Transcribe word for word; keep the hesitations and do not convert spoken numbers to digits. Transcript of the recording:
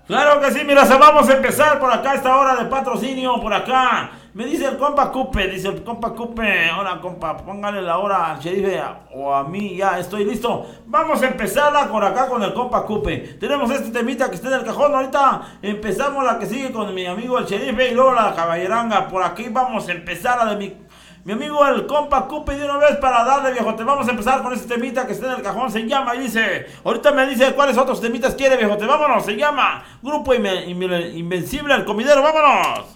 Claro que sí, mira, vamos a empezar por acá esta hora de patrocinio, por acá. Me dice el compa Cupe, dice el compa Cupe, hola compa, póngale la hora al sheriff o a mí, ya estoy listo. Vamos a empezarla por acá con el compa Cupe. Tenemos este temita que está en el cajón, ahorita empezamos la que sigue con mi amigo el sheriff y luego la caballeranga. Por aquí vamos a empezar la de mi... Mi amigo el compa Cupe de una vez para darle, viejo. Te vamos a empezar con este temita que está en el cajón. Se llama y dice. Ahorita me dice cuáles otros temitas quiere, viejo. Te vámonos. Se llama Grupo Invencible, el comidero. Vámonos.